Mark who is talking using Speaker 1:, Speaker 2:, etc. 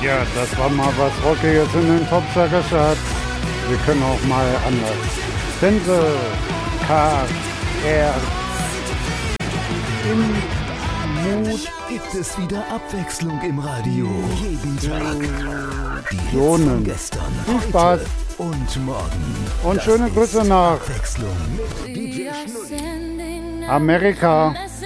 Speaker 1: Ja, das war mal was Rockiges in den Popsacker-Charts. Wir können auch mal anders. Sense, KR.
Speaker 2: Im Mut gibt es wieder Abwechslung im Radio. Jeden Tag. Die Hits von gestern,
Speaker 1: viel Spaß
Speaker 2: heute und morgen.
Speaker 1: Und
Speaker 2: das
Speaker 1: schöne Grüße nach
Speaker 2: Abwechslung mit DJ Schnulli.
Speaker 1: Amerika.